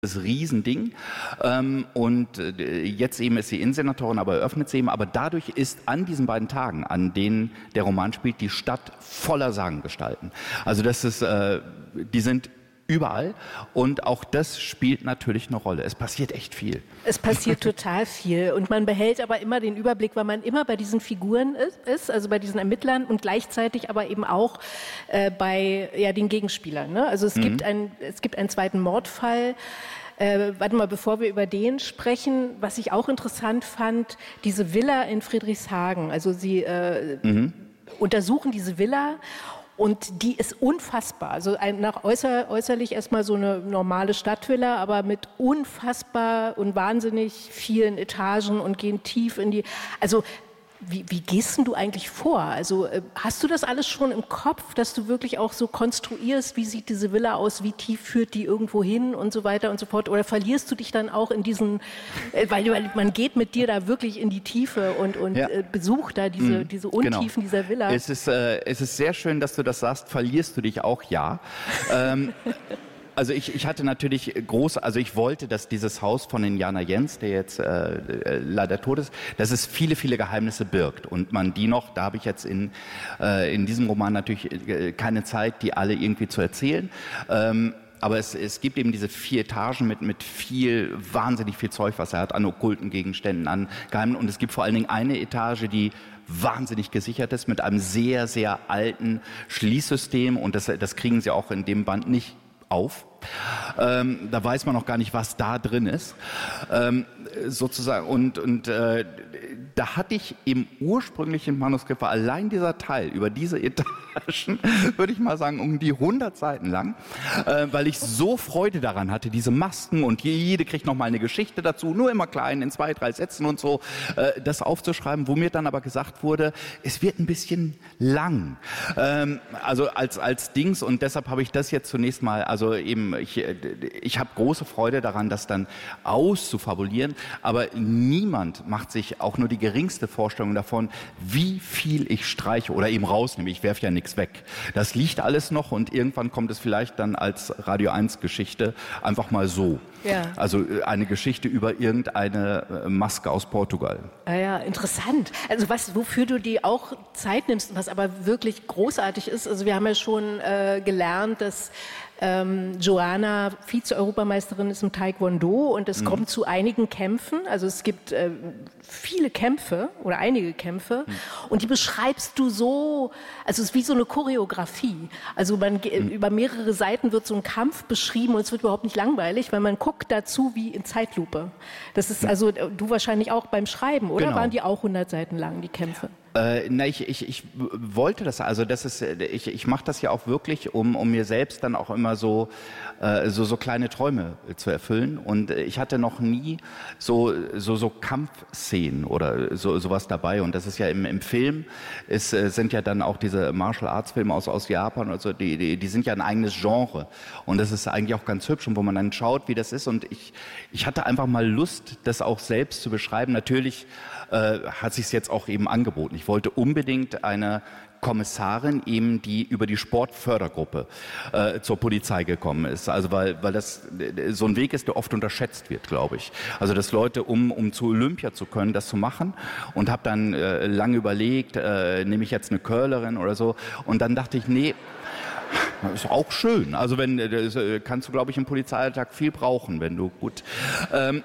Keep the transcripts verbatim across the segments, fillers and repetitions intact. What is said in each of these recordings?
das Riesending ähm, und äh, jetzt eben ist sie Innensenatorin, aber eröffnet sie eben, aber dadurch ist an diesen beiden Tagen, an denen der Roman spielt, die Stadt voller Sagengestalten. Also das ist, äh, die sind überall und auch das spielt natürlich eine Rolle. Es passiert echt viel. Es passiert total viel und man behält aber immer den Überblick, weil man immer bei diesen Figuren ist, also bei diesen Ermittlern und gleichzeitig aber eben auch äh, bei ja, den Gegenspielern. Ne? Also es, mhm. gibt ein, es gibt einen zweiten Mordfall. Äh, warte mal, bevor wir über den sprechen, was ich auch interessant fand, diese Villa in Friedrichshagen. Also sie äh, mhm. untersuchen diese Villa. Und die ist unfassbar. Also ein, nach äußer, äußerlich erstmal so eine normale Stadtvilla, aber mit unfassbar und wahnsinnig vielen Etagen und gehen tief in die. Also wie, wie gehst denn du eigentlich vor? Also hast du das alles schon im Kopf, dass du wirklich auch so konstruierst, wie sieht diese Villa aus, wie tief führt die irgendwo hin und so weiter und so fort? Oder verlierst du dich dann auch in diesen, weil, weil man geht mit dir da wirklich in die Tiefe und, und ja. äh, besucht da diese, mhm. diese Untiefen genau. dieser Villa? Es ist, äh, es ist sehr schön, dass du das sagst. Verlierst du dich auch? Ja. ähm, Also ich, ich hatte natürlich groß, also ich wollte, dass dieses Haus von Indianer Jens, der jetzt äh, leider tot ist, dass es viele, viele Geheimnisse birgt und man die noch, da habe ich jetzt in, äh, in diesem Roman natürlich keine Zeit, die alle irgendwie zu erzählen. Ähm, aber es, es gibt eben diese vier Etagen mit, mit viel, wahnsinnig viel Zeug, was er hat, an okkulten Gegenständen, an Geheimen. Und es gibt vor allen Dingen eine Etage, die wahnsinnig gesichert ist mit einem sehr, sehr alten Schließsystem und das, das kriegen sie auch in dem Band nicht auf. Ähm, da weiß man noch gar nicht, was da drin ist. Ähm, sozusagen. Und, und äh, da hatte ich im ursprünglichen Manuskript, war allein dieser Teil über diese Etagen, würde ich mal sagen, um die hundert Seiten lang, äh, weil ich so Freude daran hatte, diese Masken und jede kriegt noch mal eine Geschichte dazu, nur immer klein, in zwei, drei Sätzen und so, äh, das aufzuschreiben, wo mir dann aber gesagt wurde, es wird ein bisschen lang. Ähm, also als, als Dings und deshalb habe ich das jetzt zunächst mal, also eben, ich, ich habe große Freude daran, das dann auszufabulieren, aber niemand macht sich auch nur die geringste Vorstellung davon, wie viel ich streiche oder eben rausnehme. Ich werfe ja nichts weg. Das liegt alles noch und irgendwann kommt es vielleicht dann als Radio eins Geschichte einfach mal so. Ja. Also eine Geschichte über irgendeine Maske aus Portugal. Ah ja, interessant. Also was, wofür du dir auch Zeit nimmst, was aber wirklich großartig ist. Also wir haben ja schon äh, gelernt, dass Ähm, Joanna Vize-Europameisterin ist im Taekwondo und es mhm. kommt zu einigen Kämpfen. Also es gibt äh, viele Kämpfe oder einige Kämpfe mhm. und die beschreibst du so, also es ist wie so eine Choreografie. Also man mhm. über mehrere Seiten wird so ein Kampf beschrieben und es wird überhaupt nicht langweilig, weil man guckt dazu wie in Zeitlupe. Das ist also du wahrscheinlich auch beim Schreiben, oder? Genau. Waren die auch hundert Seiten lang, die Kämpfe? Äh, na, ich, ich, ich wollte das, also das ist, ich, ich mache das ja auch wirklich, um, um mir selbst dann auch immer so, äh, so, so kleine Träume zu erfüllen. Und ich hatte noch nie so, so, so Kampfszenen oder so, sowas dabei. Und das ist ja im, im Film, es sind ja dann auch diese Martial Arts Filme aus, aus Japan, also die, die, die sind ja ein eigenes Genre. Und das ist eigentlich auch ganz hübsch, und wo man dann schaut, wie das ist. Und ich, ich hatte einfach mal Lust, das auch selbst zu beschreiben. Natürlich äh, hat sich's jetzt auch eben angeboten. Ich wollte unbedingt eine Kommissarin eben, die über die Sportfördergruppe äh, zur Polizei gekommen ist. Also weil, weil das so ein Weg ist, der oft unterschätzt wird, glaube ich. Also dass Leute, um, um zu Olympia zu können, das zu machen, und habe dann äh, lange überlegt, äh, nehme ich jetzt eine Curlerin oder so, und dann dachte ich, nee, das ist auch schön. Also wenn das kannst du, glaube ich, im Polizeialltag viel brauchen, wenn du gut ähm,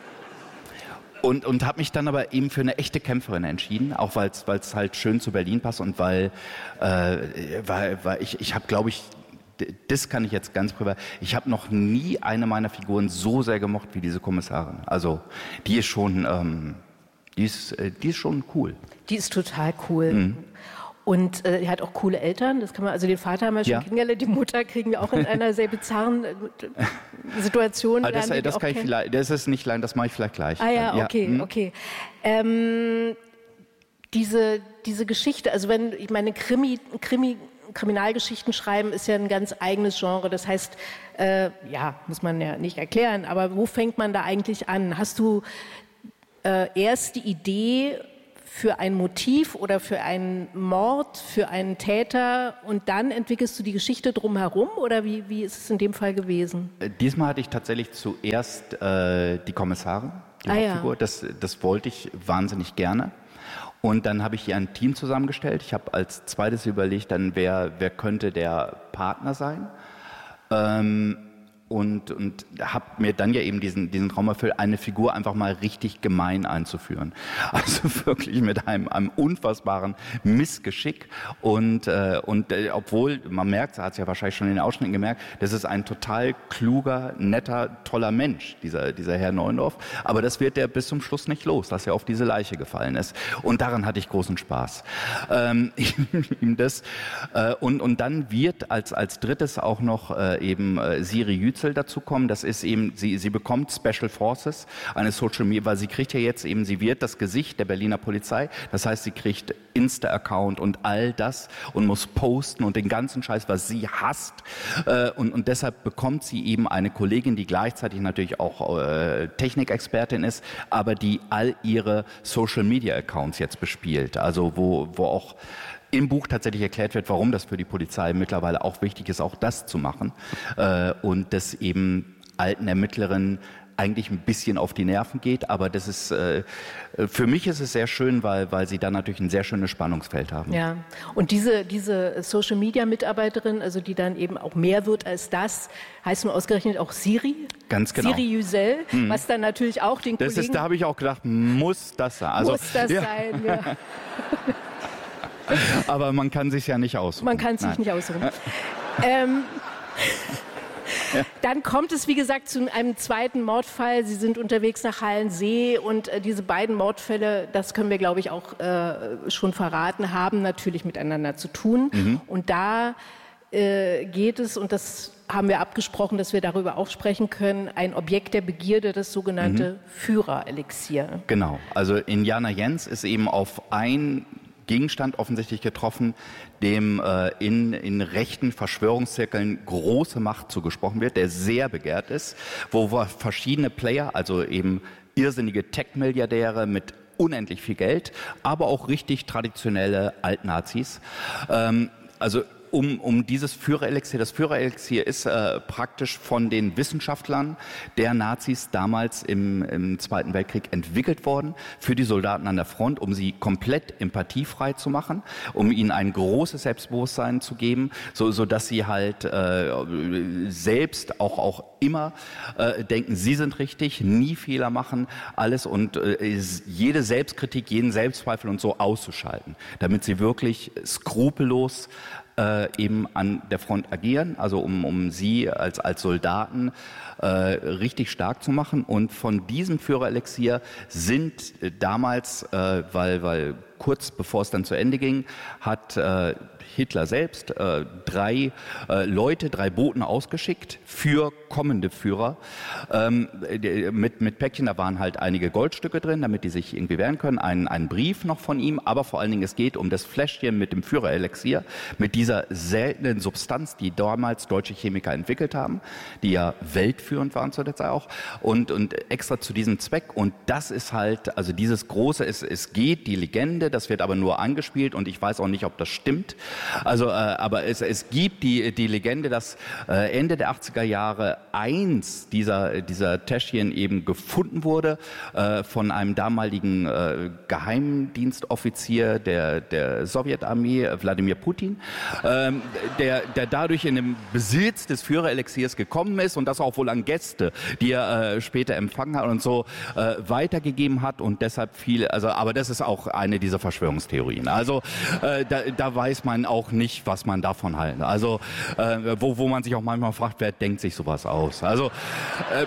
Und, und habe mich dann aber eben für eine echte Kämpferin entschieden, auch weil es halt schön zu Berlin passt und weil, äh, weil, weil ich, ich habe, glaube ich, das kann ich jetzt ganz privat, ich habe noch nie eine meiner Figuren so sehr gemocht wie diese Kommissarin. Also die ist schon, ähm, die ist, die ist schon cool. Die ist total cool. Mhm. Und äh, er hat auch coole Eltern, das kann man, also den Vater haben wir schon ja. kennengelernt, die Mutter kriegen wir auch in einer sehr bizarren äh, Situation. Ah, das das kann ich vielleicht, das ist nicht, das mache ich vielleicht gleich. Ah ja, okay, ja. okay. Ähm, diese, diese Geschichte, also wenn, ich meine, Krimi, Krimi, Kriminalgeschichten schreiben ist ja ein ganz eigenes Genre, das heißt, äh, ja, muss man ja nicht erklären, aber wo fängt man da eigentlich an? Hast du äh, erst die Idee für ein Motiv oder für einen Mord, für einen Täter und dann entwickelst du die Geschichte drumherum oder wie, wie ist es in dem Fall gewesen? Diesmal hatte ich tatsächlich zuerst äh, die Kommissarin, die ah, Hauptfigur. Ja. Das, das wollte ich wahnsinnig gerne. Und dann habe ich hier ein Team zusammengestellt. Ich habe als zweites überlegt, dann wer, wer könnte der Partner sein. Ähm, Und, und habe mir dann ja eben diesen, diesen Traum erfüllt, eine Figur einfach mal richtig gemein einzuführen. Also wirklich mit einem, einem unfassbaren Missgeschick. Und, äh, und äh, obwohl, man merkt, er hat es ja wahrscheinlich schon in den Ausschnitten gemerkt, das ist ein total kluger, netter, toller Mensch, dieser, dieser Herr Neuendorf. Aber das wird er bis zum Schluss nicht los, dass er auf diese Leiche gefallen ist. Und daran hatte ich großen Spaß. Ähm, ihm das, äh, und, und dann wird als, als drittes auch noch äh, eben äh, Siri Yücel dazu kommen. Das ist eben, sie, sie bekommt Special Forces, eine Social Media, weil sie kriegt ja jetzt eben, sie wird das Gesicht der Berliner Polizei. Das heißt, sie kriegt Insta-Account und all das und muss posten und den ganzen Scheiß, was sie hasst. Äh, und, und deshalb bekommt sie eben eine Kollegin, die gleichzeitig natürlich auch äh, Technikexpertin ist, aber die all ihre Social Media Accounts jetzt bespielt. Also wo, wo auch im Buch tatsächlich erklärt wird, warum das für die Polizei mittlerweile auch wichtig ist, auch das zu machen. Äh, und das eben alten Ermittlerinnen eigentlich ein bisschen auf die Nerven geht. Aber das ist, äh, für mich ist es sehr schön, weil, weil sie dann natürlich ein sehr schönes Spannungsfeld haben. Ja, und diese, diese Social-Media-Mitarbeiterin, also die dann eben auch mehr wird als das, heißt nur ausgerechnet auch Siri. Ganz genau. Siri Yücel, mhm. was dann natürlich auch den das Kollegen... Ist, da habe ich auch gedacht, muss das sein? Also, muss das ja. sein, ja. Aber man kann sich ja nicht aussuchen. Man kann sich Nein. nicht aussuchen. ähm, ja. Dann kommt es, wie gesagt, zu einem zweiten Mordfall. Sie sind unterwegs nach Hallensee und äh, diese beiden Mordfälle, das können wir, glaube ich, auch äh, schon verraten, haben natürlich miteinander zu tun. Mhm. Und da äh, geht es, und das haben wir abgesprochen, dass wir darüber auch sprechen können, ein Objekt der Begierde, das sogenannte mhm. Führerelixier. Genau. Also in Jana Jenz ist eben auf ein Gegenstand offensichtlich getroffen, dem äh, in, in rechten Verschwörungszirkeln große Macht zugesprochen wird, der sehr begehrt ist, wo verschiedene Player, also eben irrsinnige Tech-Milliardäre mit unendlich viel Geld, aber auch richtig traditionelle Altnazis, ähm, also Um, um dieses Führerelixier. Das Führerelixier ist äh, praktisch von den Wissenschaftlern der Nazis damals im, im Zweiten Weltkrieg entwickelt worden für die Soldaten an der Front, um sie komplett empathiefrei zu machen, um ihnen ein großes Selbstbewusstsein zu geben, so, so dass sie halt äh, selbst auch, auch immer äh, denken, sie sind richtig, nie Fehler machen, alles und äh, jede Selbstkritik, jeden Selbstzweifel und so auszuschalten, damit sie wirklich skrupellos Äh, eben an der Front agieren, also um, um sie als, als Soldaten äh, richtig stark zu machen. Und von diesem Führerelixier sind äh, damals, äh, weil, weil kurz bevor es dann zu Ende ging, hat äh, Hitler selbst äh, drei äh, Leute, drei Boten ausgeschickt für kommende Führer ähm, mit, mit Päckchen. Da waren halt einige Goldstücke drin, damit die sich irgendwie wehren können. Ein, ein Brief noch von ihm, aber vor allen Dingen es geht um das Fläschchen mit dem Führerelixier, mit dieser seltenen Substanz, die damals deutsche Chemiker entwickelt haben, die ja weltführend waren zu der Zeit auch und, und extra zu diesem Zweck. Und das ist halt, also dieses große, es, es geht, die Legende, das wird aber nur angespielt und ich weiß auch nicht, ob das stimmt. Also, äh, aber es, es gibt die, die Legende, dass äh, Ende der achtziger Jahre eins dieser, dieser Täschchen eben gefunden wurde äh, von einem damaligen äh, Geheimdienstoffizier der, der Sowjetarmee, Wladimir Putin, ähm, der, der dadurch in den Besitz des Führerelixiers gekommen ist und das auch wohl an Gäste, die er äh, später empfangen hat und so äh, weitergegeben hat und deshalb viele, also, aber das ist auch eine dieser Verschwörungstheorien. Also äh, da, da weiß man auch nicht, was man davon hält. Also äh, wo, wo man sich auch manchmal fragt, wer denkt sich sowas aus? Also äh,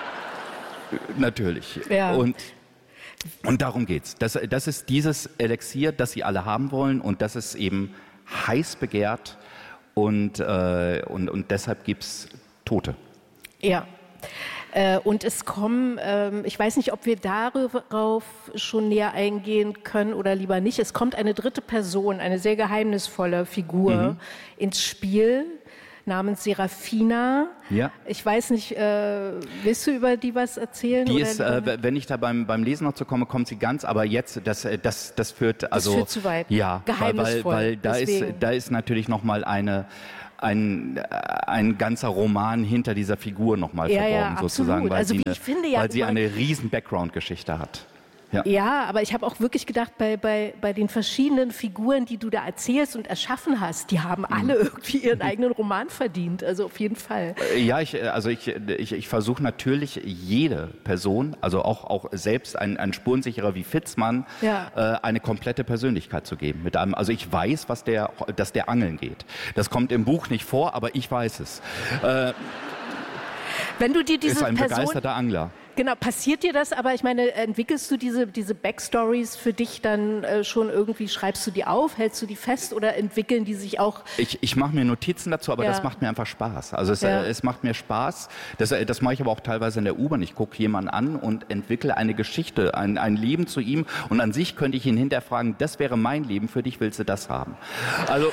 natürlich. Ja. Und und darum geht's. Das, das ist dieses Elixier, das sie alle haben wollen und das ist eben heiß begehrt und äh, und und deshalb gibt's Tote. Ja. Und es kommen, ich weiß nicht, ob wir darauf schon näher eingehen können oder lieber nicht, es kommt eine dritte Person, eine sehr geheimnisvolle Figur mhm. ins Spiel, namens Serafina. Ja. Ich weiß nicht, äh, willst du über die was erzählen? Die oder ist, äh, wenn ich da beim, beim Lesen noch zu komme, kommt sie ganz, aber jetzt, das, das, das führt, also. Das führt zu weit. Ja, Geheimnisvoll. weil, weil da ist, da ist natürlich nochmal eine, Ein, ein ganzer Roman hinter dieser Figur nochmal ja, verborgen, ja, sozusagen, weil, also, sie, ich eine, finde ja weil sie immer, eine riesen Background-Geschichte hat. Ja. ja, aber ich habe auch wirklich gedacht, bei, bei, bei den verschiedenen Figuren, die du da erzählst und erschaffen hast, die haben alle irgendwie ihren eigenen Roman verdient, also auf jeden Fall. Ja, ich, also ich, ich, ich versuche natürlich jede Person, also auch, auch selbst ein, ein Spurensicherer wie Fitzmann, ja. äh, eine komplette Persönlichkeit zu geben. Mit einem, also ich weiß, was der, dass der angeln geht. Das kommt im Buch nicht vor, aber ich weiß es. Äh, Wenn du dir diese ist ein Person, begeisterter Angler. Genau, passiert dir das, aber ich meine, entwickelst du diese, diese Backstories für dich dann äh, schon irgendwie, schreibst du die auf, hältst du die fest oder entwickeln die sich auch? Ich, ich mache mir Notizen dazu, aber ja. das macht mir einfach Spaß. Also es, ja. äh, es macht mir Spaß, das, das mache ich aber auch teilweise in der U-Bahn. Ich gucke jemanden an und entwickle eine Geschichte, ein, ein Leben zu ihm und an sich könnte ich ihn hinterher fragen, das wäre mein Leben, für dich willst du das haben? Also,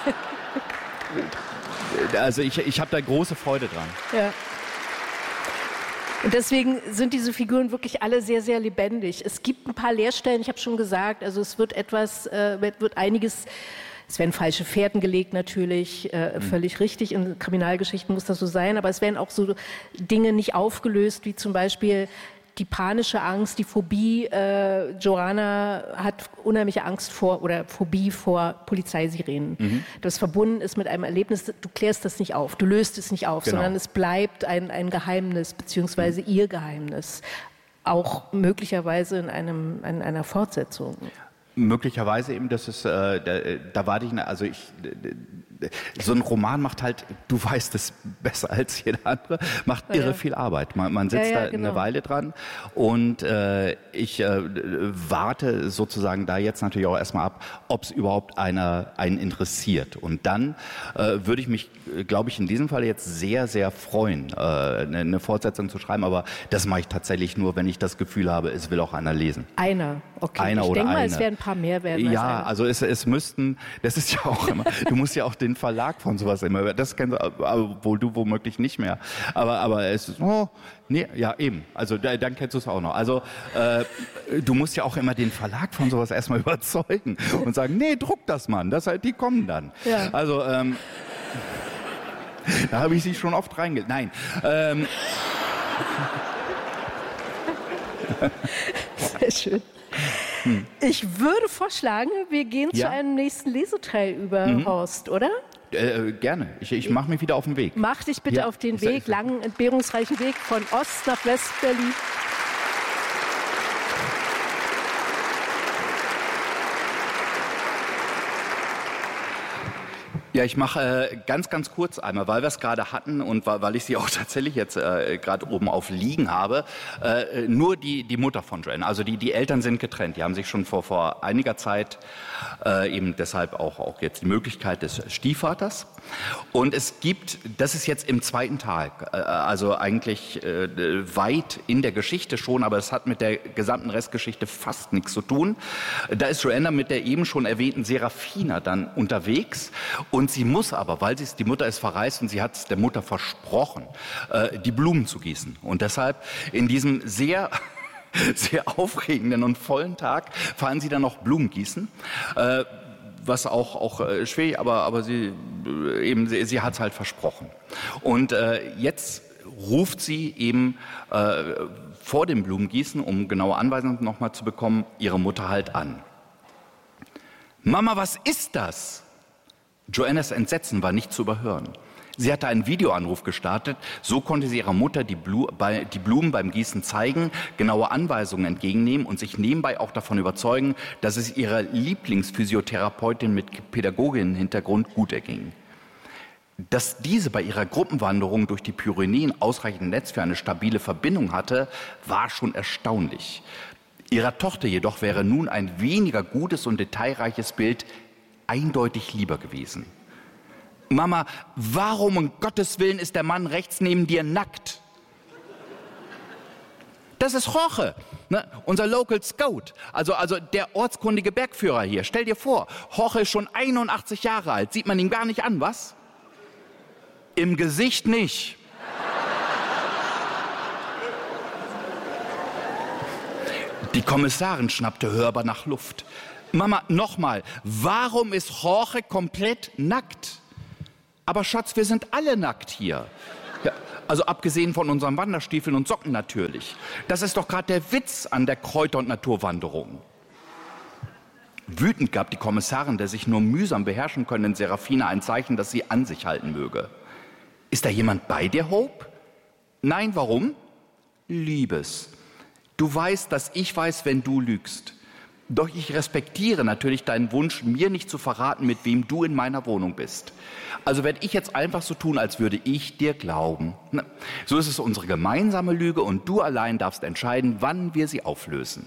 also ich, ich habe da große Freude dran. Ja. Und deswegen sind diese Figuren wirklich alle sehr, sehr lebendig. Es gibt ein paar Leerstellen, ich habe schon gesagt, also es wird etwas, äh, wird, wird einiges, es werden falsche Fährten gelegt natürlich, äh, mhm. völlig richtig, in Kriminalgeschichten muss das so sein, aber es werden auch so Dinge nicht aufgelöst, wie zum Beispiel die panische Angst, die Phobie. Äh, Joanna hat unheimliche Angst vor oder Phobie vor Polizeisirenen. Mhm. Das verbunden ist mit einem Erlebnis, du klärst das nicht auf, du löst es nicht auf, genau. sondern es bleibt ein, ein Geheimnis, beziehungsweise mhm. ihr Geheimnis. Auch möglicherweise in, einem, in einer Fortsetzung. Möglicherweise eben, das ist, äh, da, da warte ich, also ich, so ein Roman macht halt, du weißt es besser als jeder andere, macht irre ja. viel Arbeit. Man, man sitzt ja, ja, da genau. eine Weile dran und äh, ich äh, warte sozusagen da jetzt natürlich auch erstmal ab, ob es überhaupt einer einen interessiert. Und dann äh, würde ich mich, glaube ich, in diesem Fall jetzt sehr, sehr freuen, äh, eine, eine Fortsetzung zu schreiben, aber das mache ich tatsächlich nur, wenn ich das Gefühl habe, es will auch einer lesen. Einer, okay. Einer ich oder denke mal, eine. es werden ein paar mehr werden. Ja, also es, es müssten, das ist ja auch immer, du musst ja auch den Verlag von sowas immer, das kennst du, obwohl du womöglich nicht mehr. Aber, aber es ist, oh, nee, ja eben, also da, dann kennst du es auch noch. Also äh, du musst ja auch immer den Verlag von sowas erstmal überzeugen und sagen, nee, druck das, Mann, das, die kommen dann. Ja. Also, ähm, da habe ich sie schon oft reinge... Nein. Ähm, Sehr schön. Hm. Ich würde vorschlagen, wir gehen ja. zu einem nächsten Leseteil über, mhm. Horst, oder? Äh, gerne. Ich, ich mache mich wieder auf den Weg. Mach dich bitte ja. auf den Weg, langen, entbehrungsreichen Weg von Ost nach West-Berlin. Ja, ich mache äh, ganz, ganz kurz einmal, weil wir es gerade hatten und weil, weil ich sie auch tatsächlich jetzt äh, gerade oben auf liegen habe, äh, nur die, die Mutter von Joanna. Also die, die Eltern sind getrennt. Die haben sich schon vor, vor einiger Zeit äh, eben deshalb auch, auch jetzt die Möglichkeit des Stiefvaters. Und es gibt, das ist jetzt im zweiten Teil, äh, also eigentlich äh, weit in der Geschichte schon, aber es hat mit der gesamten Restgeschichte fast nichts zu tun. Da ist Joanna mit der eben schon erwähnten Serafina dann unterwegs. Und sie muss aber, weil sie ist, die Mutter ist verreist und sie hat es der Mutter versprochen, äh, die Blumen zu gießen. Und deshalb in diesem sehr, sehr aufregenden und vollen Tag fahren sie dann noch Blumen gießen. Äh, was auch, auch äh, schwierig, aber, aber sie, äh, eben, sie, sie hat es halt versprochen. Und äh, jetzt ruft sie eben äh, vor dem Blumengießen, um genaue Anweisungen nochmal zu bekommen, ihre Mutter halt an. Mama, was ist das? Joannas Entsetzen war nicht zu überhören. Sie hatte einen Videoanruf gestartet, so konnte sie ihrer Mutter die, Blu- bei, die Blumen beim Gießen zeigen, genaue Anweisungen entgegennehmen und sich nebenbei auch davon überzeugen, dass es ihrer Lieblingsphysiotherapeutin mit Pädagoginnen-Hintergrund gut erging. Dass diese bei ihrer Gruppenwanderung durch die Pyrenäen ausreichend Netz für eine stabile Verbindung hatte, war schon erstaunlich. Ihrer Tochter jedoch wäre nun ein weniger gutes und detailreiches Bild eindeutig lieber gewesen. Mama, warum um Gottes Willen ist der Mann rechts neben dir nackt? Das ist Jorge, ne? Unser Local Scout, also, also der ortskundige Bergführer hier. Stell dir vor, Jorge ist schon einundachtzig Jahre alt, sieht man ihn gar nicht an, was? Im Gesicht nicht. Die Kommissarin schnappte hörbar nach Luft. Mama, nochmal, warum ist Jorge komplett nackt? Aber Schatz, wir sind alle nackt hier. Ja, also abgesehen von unseren Wanderstiefeln und Socken natürlich. Das ist doch gerade der Witz an der Kräuter- und Naturwanderung. Wütend gab die Kommissarin der sich nur mühsam beherrschen können Serafina ein Zeichen, dass sie an sich halten möge. Ist da jemand bei dir, Hope? Nein, warum? Liebes, du weißt, dass ich weiß, wenn du lügst. Doch ich respektiere natürlich deinen Wunsch, mir nicht zu verraten, mit wem du in meiner Wohnung bist. Also werde ich jetzt einfach so tun, als würde ich dir glauben. Na, so ist es unsere gemeinsame Lüge und du allein darfst entscheiden, wann wir sie auflösen.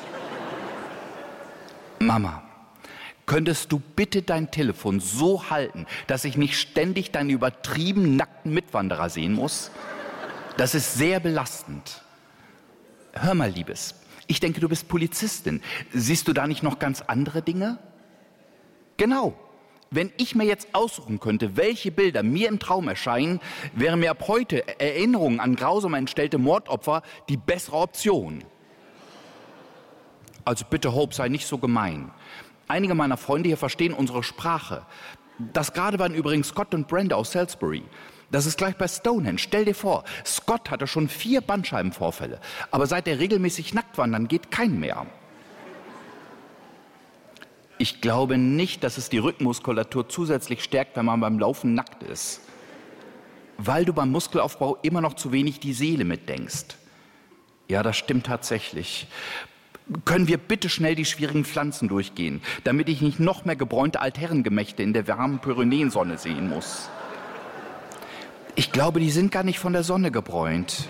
Mama, könntest du bitte dein Telefon so halten, dass ich nicht ständig deinen übertrieben nackten Mitwanderer sehen muss? Das ist sehr belastend. Hör mal, Liebes, ich denke, du bist Polizistin. Siehst du da nicht noch ganz andere Dinge? Genau. Wenn ich mir jetzt aussuchen könnte, welche Bilder mir im Traum erscheinen, wäre mir ab heute Erinnerungen an grausam entstellte Mordopfer die bessere Option. Also bitte, Hope, sei nicht so gemein. Einige meiner Freunde hier verstehen unsere Sprache. Das gerade waren übrigens Scott und Brenda aus Salisbury. Das ist gleich bei Stonehenge. Stell dir vor, Scott hatte schon vier Bandscheibenvorfälle. Aber seit er regelmäßig nackt wandern geht, kein mehr. Ich glaube nicht, dass es die Rückenmuskulatur zusätzlich stärkt, wenn man beim Laufen nackt ist. Weil du beim Muskelaufbau immer noch zu wenig die Seele mitdenkst. Ja, das stimmt tatsächlich. Können wir bitte schnell die schwierigen Pflanzen durchgehen, damit ich nicht noch mehr gebräunte Altherrengemächte in der warmen Pyrenäensonne sehen muss? Ich glaube, die sind gar nicht von der Sonne gebräunt.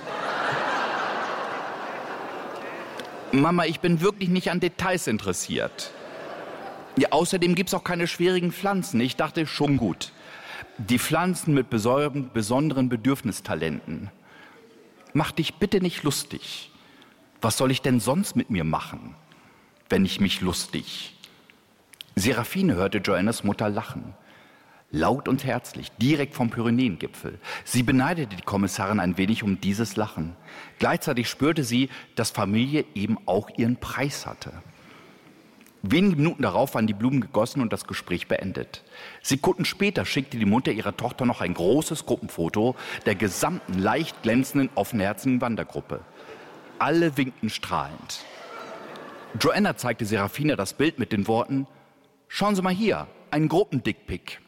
Mama, ich bin wirklich nicht an Details interessiert. Ja, außerdem gibt es auch keine schwierigen Pflanzen. Ich dachte, schon gut. Die Pflanzen mit besonderen Bedürfnistalenten. Mach dich bitte nicht lustig. Was soll ich denn sonst mit mir machen, wenn ich mich lustig? Serafine hörte Joannas Mutter lachen. Laut und herzlich, direkt vom Pyrenäengipfel. Sie beneidete die Kommissarin ein wenig um dieses Lachen. Gleichzeitig spürte sie, dass Familie eben auch ihren Preis hatte. Wenige Minuten darauf waren die Blumen gegossen und das Gespräch beendet. Sekunden später schickte die Mutter ihrer Tochter noch ein großes Gruppenfoto der gesamten leicht glänzenden, offenherzigen Wandergruppe. Alle winkten strahlend. Joanna zeigte Serafina das Bild mit den Worten: Schauen Sie mal hier, ein Gruppendickpick.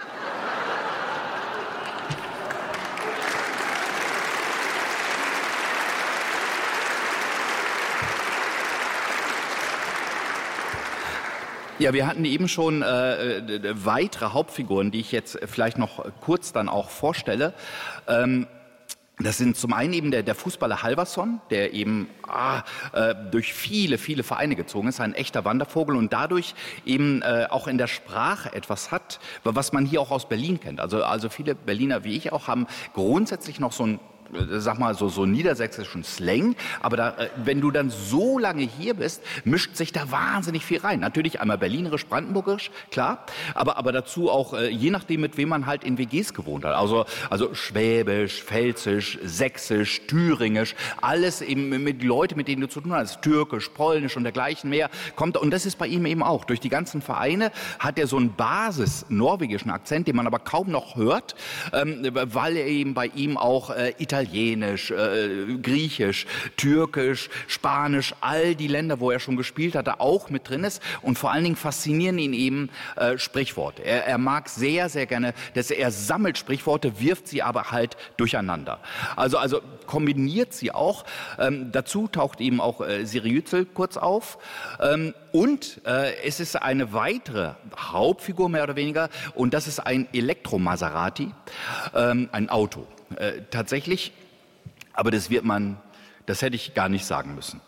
Ja, wir hatten eben schon äh, weitere Hauptfiguren, die ich jetzt vielleicht noch kurz dann auch vorstelle. Ähm, Das sind zum einen eben der, der Fußballer Halvarsson, der eben ah, äh, durch viele, viele Vereine gezogen ist, ein echter Wandervogel und dadurch eben äh, auch in der Sprache etwas hat, was man hier auch aus Berlin kennt. Also, also viele Berliner wie ich auch haben grundsätzlich noch so ein sag mal, so, so niedersächsischen Slang, aber da, wenn du dann so lange hier bist, mischt sich da wahnsinnig viel rein. Natürlich einmal berlinerisch, brandenburgisch, klar, aber, aber dazu auch, äh, je nachdem, mit wem man halt in W Gs gewohnt hat. Also, also schwäbisch, pfälzisch, sächsisch, thüringisch, alles eben mit Leuten, mit denen du zu tun hast, türkisch, polnisch und dergleichen mehr, kommt, und das ist bei ihm eben auch. Durch die ganzen Vereine hat er so einen basis-norwegischen Akzent, den man aber kaum noch hört, ähm, weil er eben bei ihm auch äh, Italienisch, äh, Griechisch, Türkisch, Spanisch, all die Länder, wo er schon gespielt hat, da auch mit drin ist. Und vor allen Dingen faszinieren ihn eben äh, Sprichworte. Er, er mag sehr, sehr gerne, dass er sammelt Sprichworte, wirft sie aber halt durcheinander. Also, also kombiniert sie auch. Ähm, dazu taucht eben auch äh, Siri Yücel kurz auf. Ähm, und äh, es ist eine weitere Hauptfigur mehr oder weniger, und das ist ein Elektro-Maserati, ähm, ein Auto. Äh, tatsächlich, aber das wird man, das hätte ich gar nicht sagen müssen.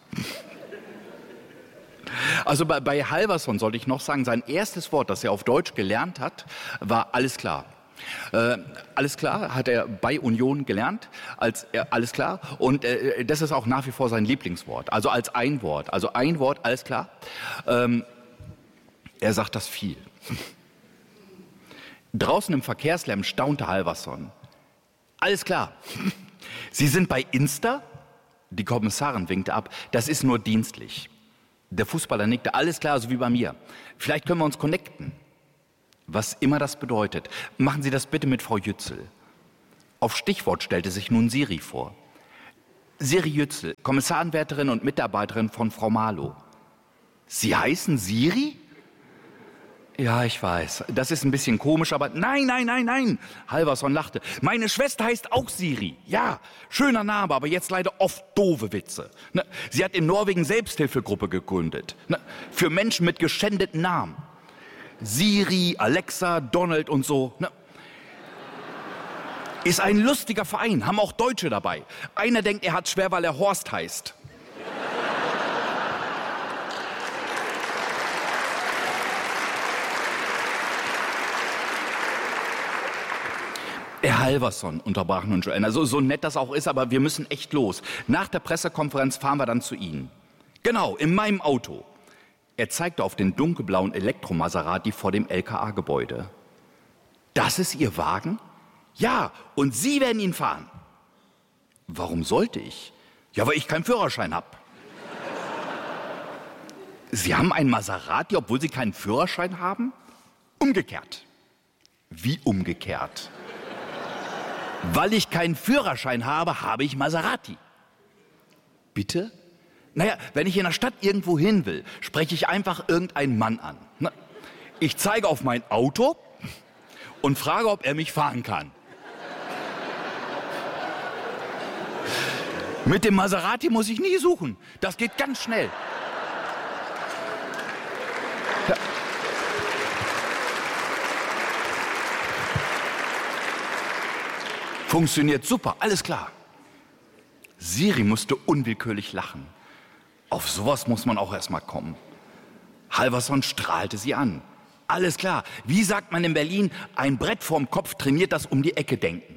Also bei, bei Halvarsson sollte ich noch sagen, sein erstes Wort, das er auf Deutsch gelernt hat, war alles klar. Äh, alles klar hat er bei Union gelernt, als äh, alles klar, und äh, das ist auch nach wie vor sein Lieblingswort, also als ein Wort, also ein Wort, alles klar. Ähm, er sagt das viel. Draußen im Verkehrslärm staunte Halvarsson. Alles klar. Sie sind bei Insta? Die Kommissarin winkte ab. Das ist nur dienstlich. Der Fußballer nickte. Alles klar, so wie bei mir. Vielleicht können wir uns connecten. Was immer das bedeutet. Machen Sie das bitte mit Frau Jützel. Auf Stichwort stellte sich nun Siri vor. Siri Jützel, Kommissarenwärterin und Mitarbeiterin von Frau Marlow. Sie heißen Siri? Ja, ich weiß. Das ist ein bisschen komisch, aber nein, nein, nein, nein. Halverson lachte. Meine Schwester heißt auch Siri. Ja, schöner Name, aber jetzt leider oft doofe Witze. Ne? Sie hat in Norwegen Selbsthilfegruppe gegründet. Ne? Für Menschen mit geschändeten Namen. Siri, Alexa, Donald und so. Ne? Ist ein lustiger Verein, haben auch Deutsche dabei. Einer denkt, er hat schwer, weil er Horst heißt. Herr Halverson, unterbrach nun Joanna, so, so nett das auch ist, aber wir müssen echt los. Nach der Pressekonferenz fahren wir dann zu Ihnen. Genau, in meinem Auto. Er zeigte auf den dunkelblauen Elektro-Maserati vor dem L K A-Gebäude. Das ist Ihr Wagen? Ja, und Sie werden ihn fahren. Warum sollte ich? Ja, weil ich keinen Führerschein habe. Sie haben einen Maserati, obwohl Sie keinen Führerschein haben? Umgekehrt. Wie umgekehrt? Weil ich keinen Führerschein habe, habe ich Maserati. Bitte? Naja, wenn ich in der Stadt irgendwo hin will, spreche ich einfach irgendeinen Mann an. Ich zeige auf mein Auto und frage, ob er mich fahren kann. Mit dem Maserati muss ich nie suchen. Das geht ganz schnell. Ja. Funktioniert super, alles klar. Siri musste unwillkürlich lachen. Auf sowas muss man auch erst mal kommen. Halverson strahlte sie an. Alles klar, wie sagt man in Berlin, ein Brett vorm Kopf trainiert das um die Ecke denken.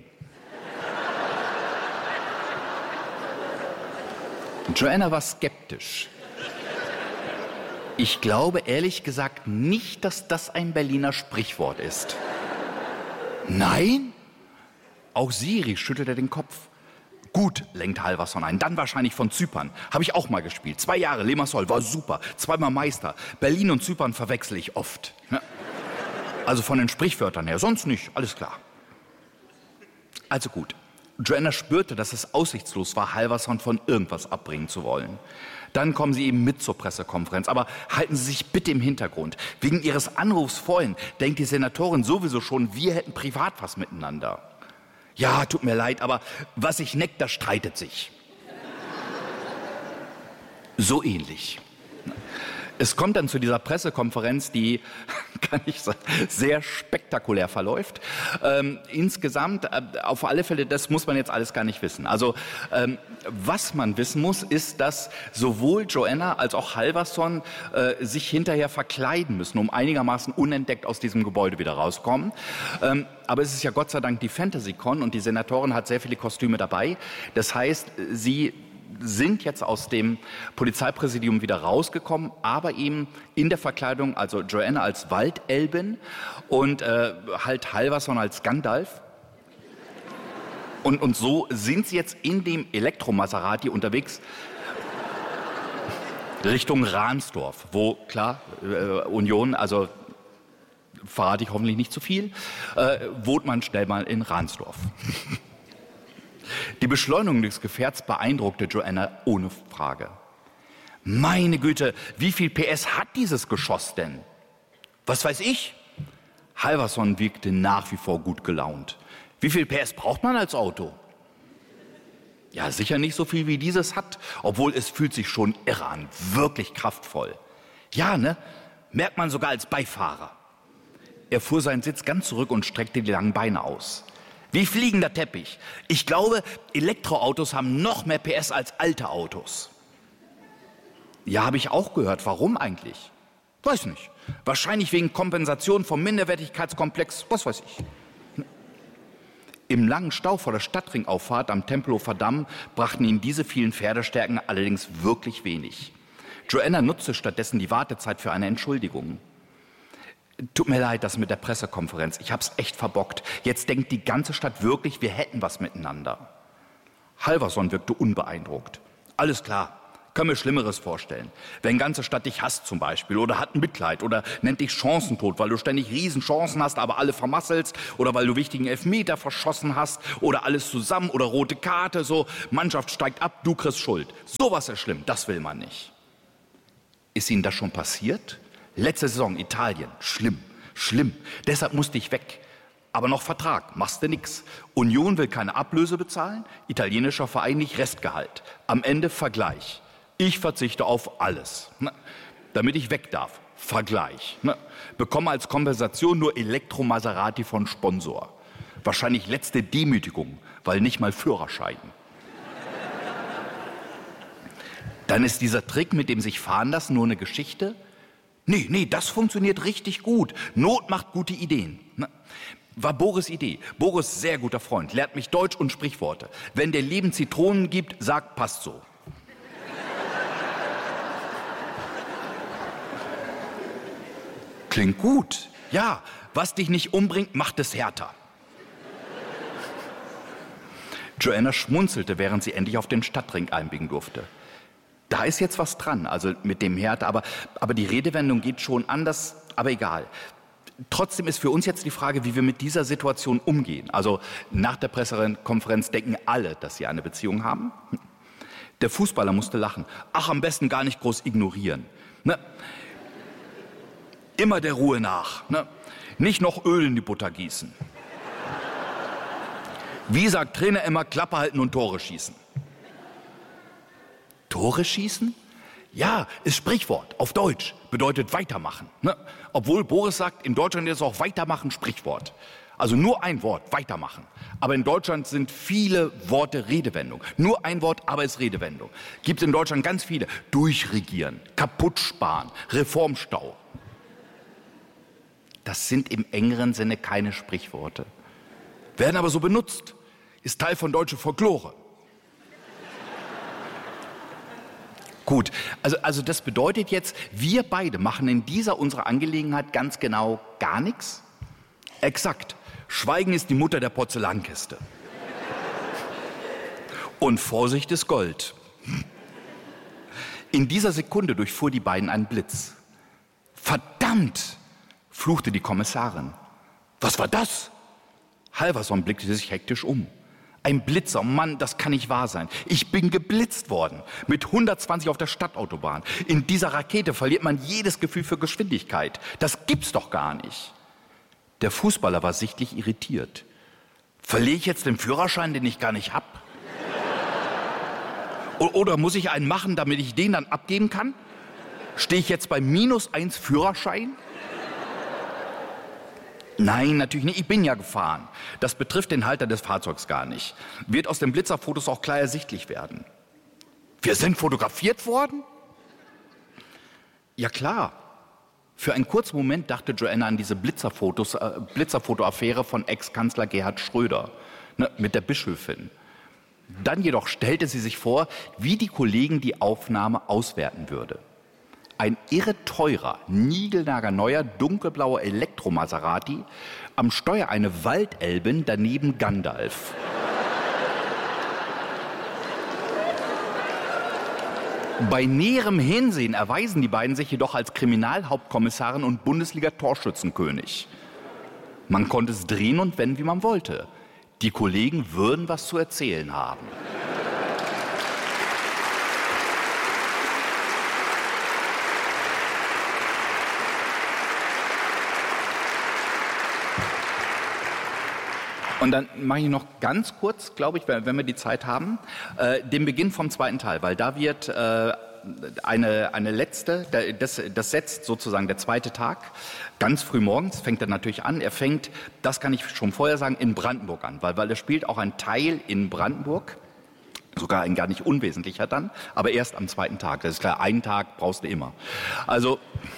Joanna war skeptisch. Ich glaube ehrlich gesagt nicht, dass das ein Berliner Sprichwort ist. Nein? Auch Siri schüttelte den Kopf. Gut, lenkt Halverson ein. Dann wahrscheinlich von Zypern. Habe ich auch mal gespielt. Zwei Jahre, Limassol, war super. Zweimal Meister. Berlin und Zypern verwechsel ich oft. Ja. Also von den Sprichwörtern her. Sonst nicht. Alles klar. Also gut. Joanna spürte, dass es aussichtslos war, Halverson von irgendwas abbringen zu wollen. Dann kommen Sie eben mit zur Pressekonferenz. Aber halten Sie sich bitte im Hintergrund. Wegen Ihres Anrufs vorhin denkt die Senatorin sowieso schon, wir hätten privat was miteinander. Ja, tut mir leid, aber was sich neckt, das streitet sich. So ähnlich. Es kommt dann zu dieser Pressekonferenz, die, kann ich sagen, sehr spektakulär verläuft. Ähm, insgesamt, äh, auf alle Fälle, das muss man jetzt alles gar nicht wissen. Also, ähm, was man wissen muss, ist, dass sowohl Joanna als auch Halverson äh, sich hinterher verkleiden müssen, um einigermaßen unentdeckt aus diesem Gebäude wieder rauskommen. Ähm, aber es ist ja Gott sei Dank die FantasyCon und die Senatorin hat sehr viele Kostüme dabei. Das heißt, sie sind jetzt aus dem Polizeipräsidium wieder rausgekommen, aber eben in der Verkleidung, also Joanna als Waldelbin und äh, halt Halverson als Gandalf. Und, und so sind sie jetzt in dem Elektro-Maserati unterwegs Richtung Ransdorf, wo, klar, äh, Union, also verrate ich hoffentlich nicht zu viel, äh, wohnt man schnell mal in Ransdorf. Die Beschleunigung des Gefährts beeindruckte Joanna ohne Frage. Meine Güte, wie viel P S hat dieses Geschoss denn? Was weiß ich? Halverson wirkte nach wie vor gut gelaunt. Wie viel P S braucht man als Auto? Ja, sicher nicht so viel wie dieses hat, obwohl es fühlt sich schon irre an, wirklich kraftvoll. Ja, ne? Merkt man sogar als Beifahrer. Er fuhr seinen Sitz ganz zurück und streckte die langen Beine aus. Wie fliegender Teppich. Ich glaube, Elektroautos haben noch mehr P S als alte Autos. Ja, habe ich auch gehört. Warum eigentlich? Weiß nicht. Wahrscheinlich wegen Kompensation vom Minderwertigkeitskomplex. Was weiß ich. Im langen Stau vor der Stadtringauffahrt am Tempelhofer Damm brachten ihn diese vielen Pferdestärken allerdings wirklich wenig. Joanna nutzte stattdessen die Wartezeit für eine Entschuldigung. Tut mir leid, das mit der Pressekonferenz. Ich hab's echt verbockt. Jetzt denkt die ganze Stadt wirklich, wir hätten was miteinander. Halverson wirkte unbeeindruckt. Alles klar, können mir Schlimmeres vorstellen. Wenn ganze Stadt dich hasst zum Beispiel oder hat Mitleid oder nennt dich Chancentod, weil du ständig Riesenchancen hast, aber alle vermasselst oder weil du wichtigen Elfmeter verschossen hast oder alles zusammen oder rote Karte, so Mannschaft steigt ab, du kriegst Schuld. Sowas ist schlimm, das will man nicht. Ist Ihnen das schon passiert? Letzte Saison Italien, schlimm, schlimm. Deshalb musste ich weg. Aber noch Vertrag, machst du nix. Union will keine Ablöse bezahlen, italienischer Verein nicht Restgehalt. Am Ende Vergleich. Ich verzichte auf alles, ne, damit ich weg darf. Vergleich. Ne, bekomme als Kompensation nur Elektro-Maserati von Sponsor. Wahrscheinlich letzte Demütigung, weil nicht mal Führerschein. Dann ist dieser Trick mit dem sich fahren lassen nur eine Geschichte. Nee, nee, das funktioniert richtig gut. Not macht gute Ideen. War Boris' Idee. Boris, sehr guter Freund, lehrt mich Deutsch und Sprichworte. Wenn der Leben Zitronen gibt, sagt, passt so. Klingt gut. Ja, was dich nicht umbringt, macht es härter. Joanna schmunzelte, während sie endlich auf den Stadtring einbiegen durfte. Da ist jetzt was dran, also mit dem Härte, aber, aber die Redewendung geht schon anders, aber egal. Trotzdem ist für uns jetzt die Frage, wie wir mit dieser Situation umgehen. Also nach der Pressekonferenz denken alle, dass sie eine Beziehung haben. Der Fußballer musste lachen. Ach, am besten gar nicht groß ignorieren. Ne? Immer der Ruhe nach. Ne? Nicht noch Öl in die Butter gießen. Wie sagt Trainer immer, Klappe halten und Tore schießen. Tore schießen? Ja, ist Sprichwort, auf Deutsch, bedeutet weitermachen. Ne? Obwohl Boris sagt, in Deutschland ist auch weitermachen Sprichwort. Also nur ein Wort, weitermachen. Aber in Deutschland sind viele Worte Redewendung. Nur ein Wort, aber ist Redewendung. Gibt es in Deutschland ganz viele. Durchregieren, kaputt sparen, Reformstau. Das sind im engeren Sinne keine Sprichworte. Werden aber so benutzt. Ist Teil von deutscher Folklore. Gut, also, also das bedeutet jetzt, wir beide machen in dieser unserer Angelegenheit ganz genau gar nichts? Exakt. Schweigen ist die Mutter der Porzellankiste. Und Vorsicht ist Gold. In dieser Sekunde durchfuhr die beiden einen Blitz. Verdammt, fluchte die Kommissarin. Was war das? Halverson blickte sich hektisch um. Ein Blitzer, Mann, das kann nicht wahr sein. Ich bin geblitzt worden, mit hundertzwanzig auf der Stadtautobahn. In dieser Rakete verliert man jedes Gefühl für Geschwindigkeit. Das gibt's doch gar nicht. Der Fußballer war sichtlich irritiert. Verliere ich jetzt den Führerschein, den ich gar nicht hab? Oder muss ich einen machen, damit ich den dann abgeben kann? Stehe ich jetzt bei minus eins Führerschein? Nein, natürlich nicht. Ich bin ja gefahren. Das betrifft den Halter des Fahrzeugs gar nicht. Wird aus den Blitzerfotos auch klar ersichtlich werden. Wir sind fotografiert worden? Ja klar. Für einen kurzen Moment dachte Joanna an diese Blitzerfotos, äh, Blitzerfoto-Affäre von Ex-Kanzler Gerhard Schröder, ne, mit der Bischöfin. Dann jedoch stellte sie sich vor, wie die Kollegen die Aufnahme auswerten würde. Ein irre teurer, niegelnagelneuer, dunkelblauer Elektro-Maserati, am Steuer eine Waldelbin, daneben Gandalf. Bei näherem Hinsehen erweisen die beiden sich jedoch als Kriminalhauptkommissarin und Bundesliga-Torschützenkönig. Man konnte es drehen und wenden, wie man wollte. Die Kollegen würden was zu erzählen haben. Und dann mache ich noch ganz kurz, glaube ich, wenn wir die Zeit haben, äh, den Beginn vom zweiten Teil, weil da wird äh, eine, eine letzte, das, das setzt sozusagen der zweite Tag, ganz früh morgens fängt er natürlich an. Er fängt, das kann ich schon vorher sagen, in Brandenburg an, weil, weil er spielt auch ein Teil in Brandenburg, sogar ein gar nicht unwesentlicher dann, aber erst am zweiten Tag. Das ist klar, einen Tag brauchst du immer. Also...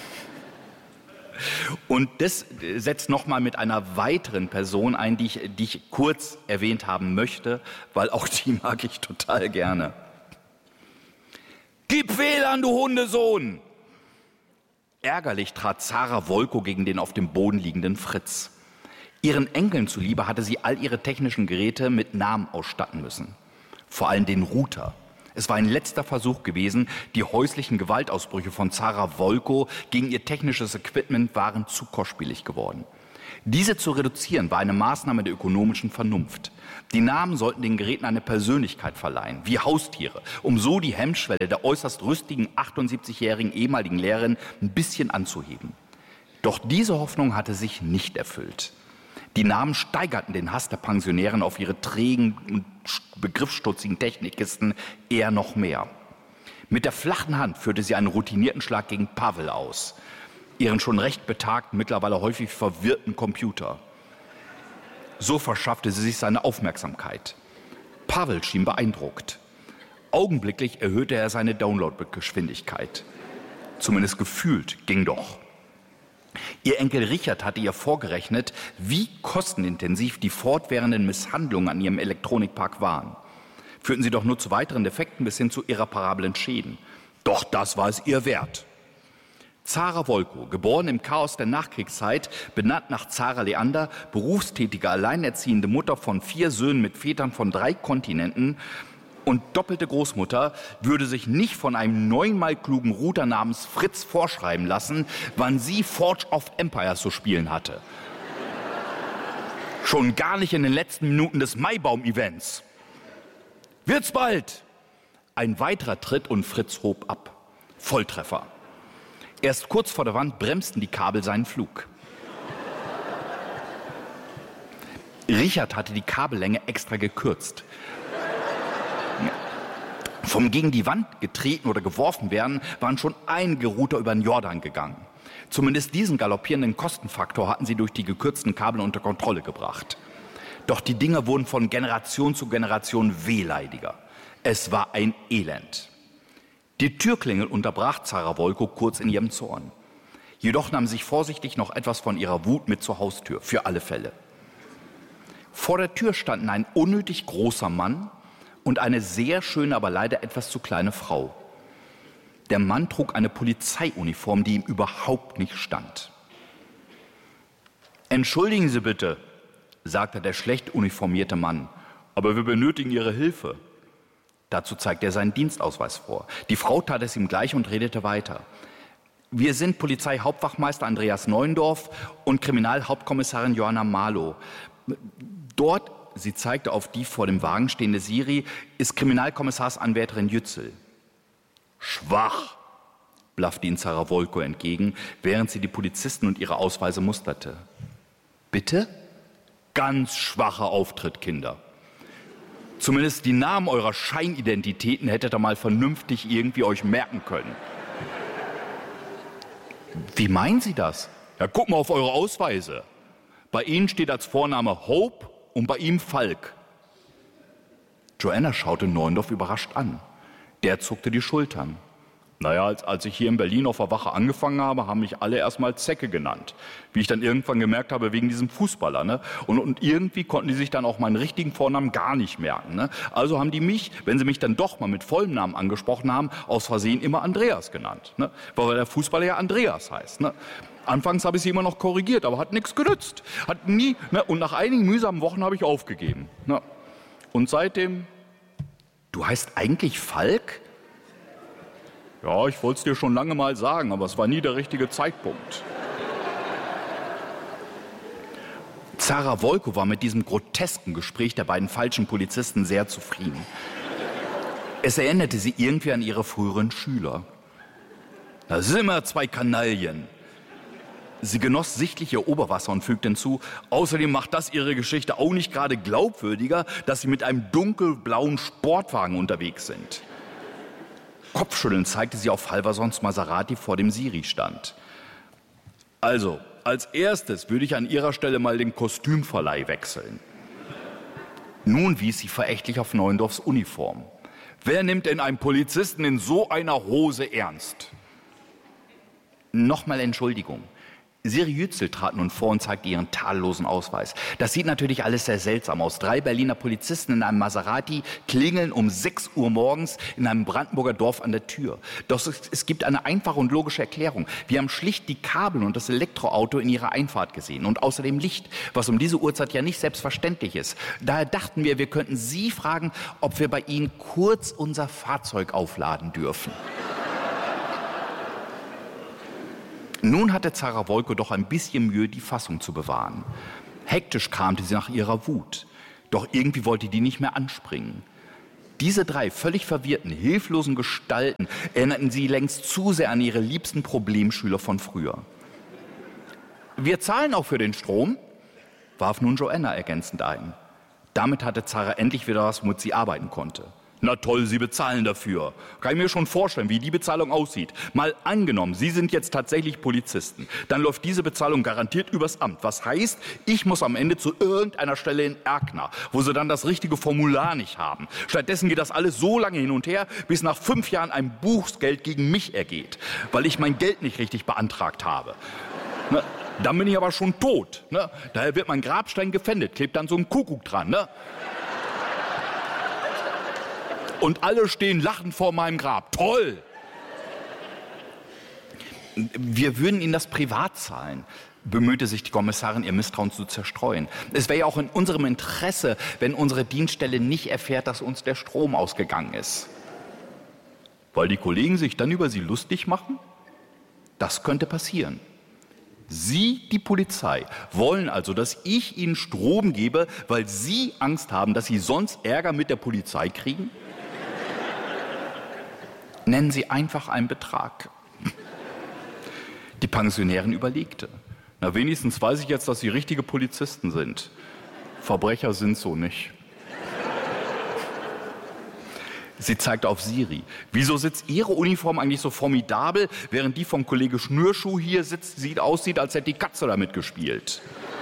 Und das setzt nochmal mit einer weiteren Person ein, die ich, die ich kurz erwähnt haben möchte, weil auch die mag ich total gerne. Gib Fehl an, du Hundesohn! ärgerlich trat Zara Wolkow gegen den auf dem Boden liegenden Fritz. Ihren Enkeln zuliebe hatte sie all ihre technischen Geräte mit Namen ausstatten müssen. Vor allem den Router. Es war ein letzter Versuch gewesen, die häuslichen Gewaltausbrüche von Zara Wolkow gegen ihr technisches Equipment waren zu kostspielig geworden. Diese zu reduzieren war eine Maßnahme der ökonomischen Vernunft. Die Namen sollten den Geräten eine Persönlichkeit verleihen, wie Haustiere, um so die Hemmschwelle der äußerst rüstigen achtundsiebzigjährigen ehemaligen Lehrerin ein bisschen anzuheben. Doch diese Hoffnung hatte sich nicht erfüllt. Die Namen steigerten den Hass der Pensionären auf ihre trägen und begriffsstutzigen Technikkisten eher noch mehr. Mit der flachen Hand führte sie einen routinierten Schlag gegen Pavel aus, ihren schon recht betagten, mittlerweile häufig verwirrten Computer. So verschaffte sie sich seine Aufmerksamkeit. Pavel schien beeindruckt. Augenblicklich erhöhte er seine Downloadgeschwindigkeit. Zumindest gefühlt ging doch. Ihr Enkel Richard hatte ihr vorgerechnet, wie kostenintensiv die fortwährenden Misshandlungen an ihrem Elektronikpark waren. Führten sie doch nur zu weiteren Defekten bis hin zu irreparablen Schäden. Doch das war es ihr wert. Zara Wolkow, geboren im Chaos der Nachkriegszeit, benannt nach Zara Leander, berufstätige, alleinerziehende Mutter von vier Söhnen mit Vätern von drei Kontinenten und doppelte Großmutter, würde sich nicht von einem neunmal klugen Router namens Fritz vorschreiben lassen, wann sie Forge of Empires zu spielen hatte. Schon gar nicht in den letzten Minuten des Maibaum-Events. Wird's bald! Ein weiterer Tritt und Fritz hob ab. Volltreffer. Erst kurz vor der Wand bremsten die Kabel seinen Flug. Richard hatte die Kabellänge extra gekürzt. Vom gegen die Wand getreten oder geworfen werden, waren schon einige Router über den Jordan gegangen. Zumindest diesen galoppierenden Kostenfaktor hatten sie durch die gekürzten Kabel unter Kontrolle gebracht. Doch die Dinger wurden von Generation zu Generation wehleidiger. Es war ein Elend. Die Türklingel unterbrach Zara Wolkow kurz in ihrem Zorn. Jedoch nahm sich vorsichtig noch etwas von ihrer Wut mit zur Haustür, für alle Fälle. Vor der Tür standen ein unnötig großer Mann und eine sehr schöne, aber leider etwas zu kleine Frau. Der Mann trug eine Polizeiuniform, die ihm überhaupt nicht stand. »Entschuldigen Sie bitte«, sagte der schlecht uniformierte Mann, »aber wir benötigen Ihre Hilfe.« Dazu zeigte er seinen Dienstausweis vor. Die Frau tat es ihm gleich und redete weiter. »Wir sind Polizeihauptwachmeister Andreas Neuendorf und Kriminalhauptkommissarin Johanna Marlow. Dort«, sie zeigte auf die vor dem Wagen stehende Siri, »ist Kriminalkommissarsanwärterin Jützel.« »Schwach«, blaffte ihn Zara Wolkow entgegen, während sie die Polizisten und ihre Ausweise musterte. »Bitte?« »Ganz schwacher Auftritt, Kinder. Zumindest die Namen eurer Scheinidentitäten hättet ihr mal vernünftig irgendwie euch merken können.« »Wie meinen Sie das?« »Ja, guck mal auf eure Ausweise. Bei Ihnen steht als Vorname Hope und bei ihm Falk.« Joanna schaute Neuendorf überrascht an. Der zuckte die Schultern. Naja, als, als ich hier in Berlin auf der Wache angefangen habe, haben mich alle erstmal Zecke genannt. Wie ich dann irgendwann gemerkt habe, wegen diesem Fußballer. Ne? Und, und irgendwie konnten die sich dann auch meinen richtigen Vornamen gar nicht merken. Ne? Also haben die mich, wenn sie mich dann doch mal mit vollem Namen angesprochen haben, aus Versehen immer Andreas genannt. Ne? Weil der Fußballer ja Andreas heißt. Ne? Anfangs habe ich sie immer noch korrigiert, aber hat nichts genützt. Hat nie, ne? Und nach einigen mühsamen Wochen habe ich aufgegeben. Ne? Und seitdem... »Du heißt eigentlich Falk?« »Ja, ich wollte es dir schon lange mal sagen, aber es war nie der richtige Zeitpunkt.« Zara Wolkow war mit diesem grotesken Gespräch der beiden falschen Polizisten sehr zufrieden. Es erinnerte sie irgendwie an ihre früheren Schüler. Da sind immer zwei Kanaillen. Sie genoss sichtlich ihr Oberwasser und fügte hinzu, außerdem macht das ihre Geschichte auch nicht gerade glaubwürdiger, dass sie mit einem dunkelblauen Sportwagen unterwegs sind. Kopfschüttelnd zeigte sie auf Halversons Maserati vor dem Siri stand. Also, als erstes würde ich an ihrer Stelle mal den Kostümverleih wechseln. Nun wies sie verächtlich auf Neuendorfs Uniform. Wer nimmt denn einen Polizisten in so einer Hose ernst? Nochmal Entschuldigung. Siri Yücel trat nun vor und zeigte ihren tadellosen Ausweis. Das sieht natürlich alles sehr seltsam aus. Drei Berliner Polizisten in einem Maserati klingeln um sechs Uhr morgens in einem Brandenburger Dorf an der Tür. Doch es gibt eine einfache und logische Erklärung. Wir haben schlicht die Kabel und das Elektroauto in ihrer Einfahrt gesehen und außerdem Licht, was um diese Uhrzeit ja nicht selbstverständlich ist. Daher dachten wir, wir könnten Sie fragen, ob wir bei Ihnen kurz unser Fahrzeug aufladen dürfen. Nun hatte Zara Wolke doch ein bisschen Mühe, die Fassung zu bewahren. Hektisch kramte sie nach ihrer Wut. Doch irgendwie wollte die nicht mehr anspringen. Diese drei völlig verwirrten, hilflosen Gestalten erinnerten sie längst zu sehr an ihre liebsten Problemschüler von früher. Wir zahlen auch für den Strom, warf nun Joanna ergänzend ein. Damit hatte Zara endlich wieder was, womit sie arbeiten konnte. Na toll, Sie bezahlen dafür. Kann ich mir schon vorstellen, wie die Bezahlung aussieht. Mal angenommen, Sie sind jetzt tatsächlich Polizisten. Dann läuft diese Bezahlung garantiert übers Amt. Was heißt, ich muss am Ende zu irgendeiner Stelle in Erkner, wo Sie dann das richtige Formular nicht haben. Stattdessen geht das alles so lange hin und her, bis nach fünf Jahren ein Bußgeld gegen mich ergeht, weil ich mein Geld nicht richtig beantragt habe. Na, dann bin ich aber schon tot. Ne? Daher wird mein Grabstein gefändet, klebt dann so ein Kuckuck dran. Ne? Und alle stehen lachend vor meinem Grab. Toll! Wir würden Ihnen das privat zahlen, bemühte sich die Kommissarin, ihr Misstrauen zu zerstreuen. Es wäre ja auch in unserem Interesse, wenn unsere Dienststelle nicht erfährt, dass uns der Strom ausgegangen ist. Weil die Kollegen sich dann über Sie lustig machen? Das könnte passieren. Sie, die Polizei, wollen also, dass ich Ihnen Strom gebe, weil Sie Angst haben, dass Sie sonst Ärger mit der Polizei kriegen? Nennen Sie einfach einen Betrag. Die Pensionärin überlegte. Na, wenigstens weiß ich jetzt, dass Sie richtige Polizisten sind. Verbrecher sind so nicht. Sie zeigte auf Siri. Wieso sitzt Ihre Uniform eigentlich so formidabel, während die vom Kollege Schnürschuh hier sitzt, sieht, aussieht, als hätte die Katze damit gespielt?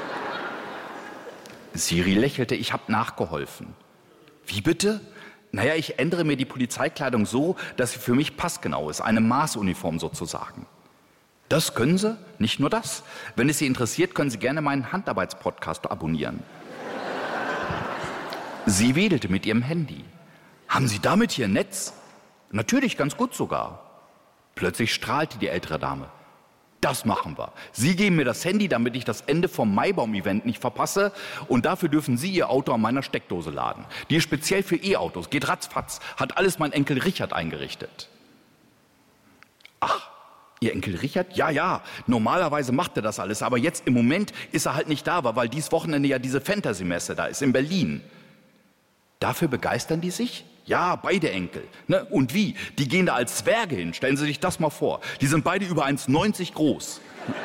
Siri lächelte. Ich habe nachgeholfen. Wie bitte? Naja, ich ändere mir die Polizeikleidung so, dass sie für mich passgenau ist. Eine Maßuniform sozusagen. Das können Sie? Nicht nur das. Wenn es Sie interessiert, können Sie gerne meinen Handarbeitspodcast abonnieren. Sie wedelte mit ihrem Handy. Haben Sie damit hier ein Netz? Natürlich, ganz gut sogar. Plötzlich strahlte die ältere Dame. Das machen wir. Sie geben mir das Handy, damit ich das Ende vom Maibaum-Event nicht verpasse. Und dafür dürfen Sie Ihr Auto an meiner Steckdose laden. Die ist speziell für E-Autos, geht ratzfatz. Hat alles mein Enkel Richard eingerichtet. Ach, Ihr Enkel Richard? Ja, ja, normalerweise macht er das alles. Aber jetzt im Moment ist er halt nicht da, weil dieses Wochenende ja diese Fantasy-Messe da ist in Berlin. Dafür begeistern die sich? Ja, beide Enkel. Ne? Und wie? Die gehen da als Zwerge hin. Stellen Sie sich das mal vor. Die sind beide über eins neunzig groß.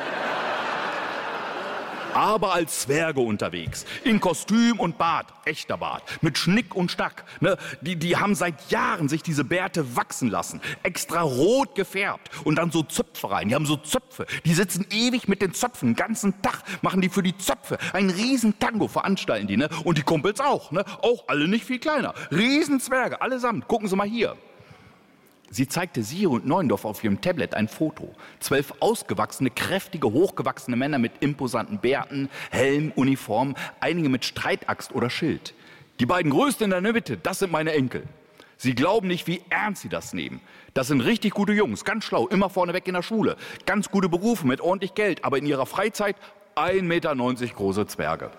Aber als Zwerge unterwegs. In Kostüm und Bart. Echter Bart. Mit Schnick und Stack. Ne? Die, die haben seit Jahren sich diese Bärte wachsen lassen. Extra rot gefärbt. Und dann so Zöpfe rein. Die haben so Zöpfe. Die sitzen ewig mit den Zöpfen. Den ganzen Tag machen die für die Zöpfe. Ein riesen Tango veranstalten die. Ne? Und die Kumpels auch. Ne? Auch alle nicht viel kleiner. Riesen Zwerge. Allesamt. Gucken Sie mal hier. Sie zeigte Siri und Neuendorf auf ihrem Tablet ein Foto. Zwölf ausgewachsene, kräftige, hochgewachsene Männer mit imposanten Bärten, Helm, Uniform, einige mit Streitaxt oder Schild. Die beiden größten in der Mitte, das sind meine Enkel. Sie glauben nicht, wie ernst sie das nehmen. Das sind richtig gute Jungs, ganz schlau, immer vorneweg in der Schule. Ganz gute Berufe mit ordentlich Geld, aber in ihrer Freizeit ein Meter neunzig große Zwerge.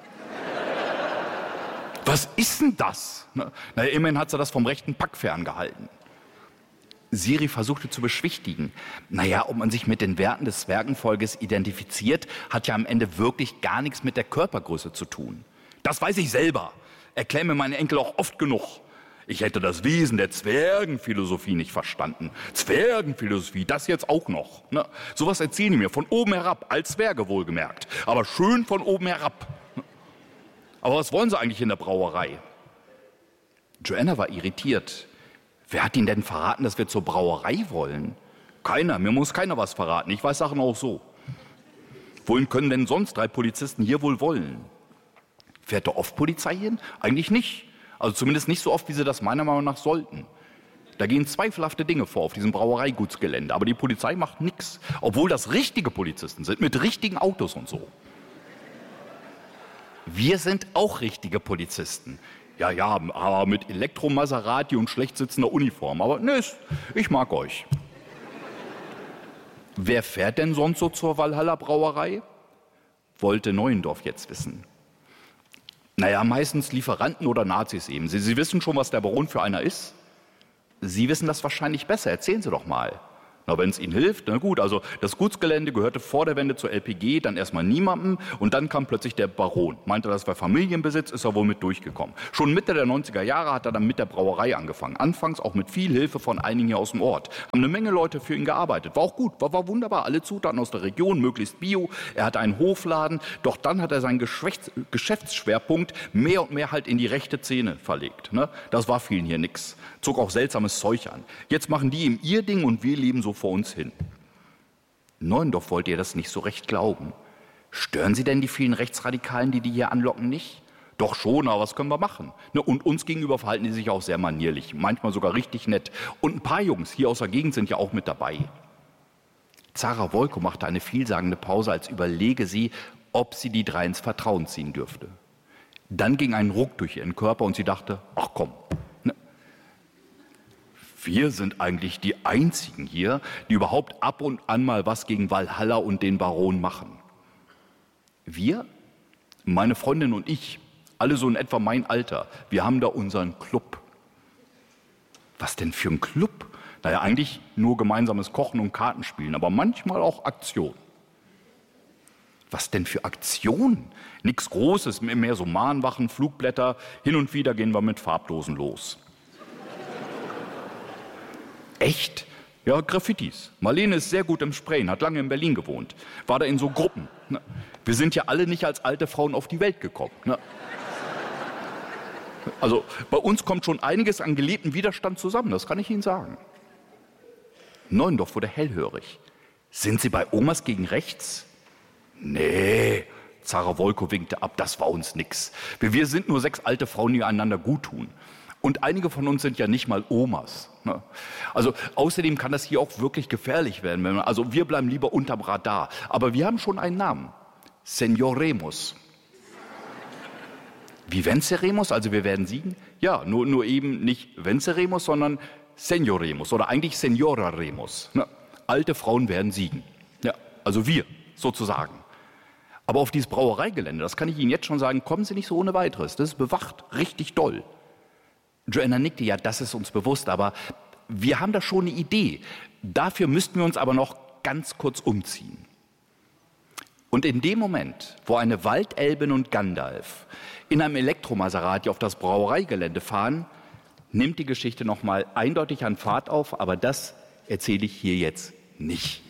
Was ist denn das? Na, immerhin hat sie das vom rechten Pack ferngehalten. Siri versuchte zu beschwichtigen. Naja, ob man sich mit den Werten des Zwergenvolkes identifiziert, hat ja am Ende wirklich gar nichts mit der Körpergröße zu tun. Das weiß ich selber. Erklären mir meine Enkel auch oft genug. Ich hätte das Wesen der Zwergenphilosophie nicht verstanden. Zwergenphilosophie, das jetzt auch noch. Ne? Sowas erzählen die mir von oben herab, als Zwerge wohlgemerkt. Aber schön von oben herab. Aber was wollen sie eigentlich in der Brauerei? Joanna war irritiert. Wer hat Ihnen denn verraten, dass wir zur Brauerei wollen? Keiner, mir muss keiner was verraten. Ich weiß Sachen auch so. Wohin können denn sonst drei Polizisten hier wohl wollen? Fährt da oft Polizei hin? Eigentlich nicht. Also zumindest nicht so oft, wie sie das meiner Meinung nach sollten. Da gehen zweifelhafte Dinge vor auf diesem Brauereigutsgelände. Aber die Polizei macht nichts, obwohl das richtige Polizisten sind, mit richtigen Autos und so. Wir sind auch richtige Polizisten. Ja, ja, aber mit Elektro-Maserati und schlecht sitzender Uniform. Aber nö, ich mag euch. Wer fährt denn sonst so zur Walhalla Brauerei? Wollte Neuendorf jetzt wissen. Naja, meistens Lieferanten oder Nazis eben. Sie, Sie wissen schon, was der Baron für einer ist? Sie wissen das wahrscheinlich besser. Erzählen Sie doch mal. Na, wenn es Ihnen hilft, na gut, also das Gutsgelände gehörte vor der Wende zur L P G, dann erstmal niemandem und dann kam plötzlich der Baron. Meinte, das war Familienbesitz, ist er wohl mit durchgekommen. Schon Mitte der neunziger Jahre hat er dann mit der Brauerei angefangen. Anfangs auch mit viel Hilfe von einigen hier aus dem Ort. Haben eine Menge Leute für ihn gearbeitet. War auch gut, war, war wunderbar. Alle Zutaten aus der Region, möglichst bio. Er hatte einen Hofladen, doch dann hat er seinen Geschäfts Geschäftsschwerpunkt mehr und mehr halt in die rechte Szene verlegt. Ne? Das war vielen hier nix. Zog auch seltsames Zeug an. Jetzt machen die ihm ihr Ding und wir leben so vor uns hin. Neuendorf wollte ihr das nicht so recht glauben. Stören Sie denn die vielen Rechtsradikalen, die die hier anlocken, nicht? Doch schon, aber was können wir machen? Ne, und uns gegenüber verhalten die sich auch sehr manierlich, manchmal sogar richtig nett. Und ein paar Jungs hier aus der Gegend sind ja auch mit dabei. Zara Wolko machte eine vielsagende Pause, als überlege sie, ob sie die drei ins Vertrauen ziehen dürfte. Dann ging ein Ruck durch ihren Körper und sie dachte, ach komm, wir sind eigentlich die Einzigen hier, die überhaupt ab und an mal was gegen Walhalla und den Baron machen. Wir, meine Freundin und ich, alle so in etwa mein Alter, wir haben da unseren Club. Was denn für ein Club? Naja, eigentlich nur gemeinsames Kochen und Kartenspielen, aber manchmal auch Aktion. Was denn für Aktionen? Nichts Großes, mehr so Mahnwachen, Flugblätter, hin und wieder gehen wir mit Farbdosen los. Echt? Ja, Graffitis. Marlene ist sehr gut im Sprayen, hat lange in Berlin gewohnt. War da in so Gruppen. Wir sind ja alle nicht als alte Frauen auf die Welt gekommen. Also bei uns kommt schon einiges an gelebtem Widerstand zusammen, das kann ich Ihnen sagen. Neuendorf wurde hellhörig. Sind Sie bei Omas gegen rechts? Nee, Zara Wolko winkte ab, das war uns nix. Wir, wir sind nur sechs alte Frauen, die einander gut tun. Und einige von uns sind ja nicht mal Omas. Ne? Also außerdem kann das hier auch wirklich gefährlich werden. Wenn man, also wir bleiben lieber unterm Radar. Aber wir haben schon einen Namen. Señor Remus. Wie Venceremos, also wir werden siegen? Ja, nur, nur eben nicht Venceremos, sondern Señor Remus oder eigentlich Señora Remus. Ne? Alte Frauen werden siegen. Ja, also wir sozusagen. Aber auf dieses Brauereigelände, das kann ich Ihnen jetzt schon sagen, kommen Sie nicht so ohne weiteres. Das ist bewacht, richtig doll. Joanna nickte, ja, das ist uns bewusst, aber wir haben da schon eine Idee. Dafür müssten wir uns aber noch ganz kurz umziehen. Und in dem Moment, wo eine Waldelbin und Gandalf in einem Elektromaserati auf das Brauereigelände fahren, nimmt die Geschichte noch mal eindeutig an Fahrt auf, aber das erzähle ich hier jetzt nicht.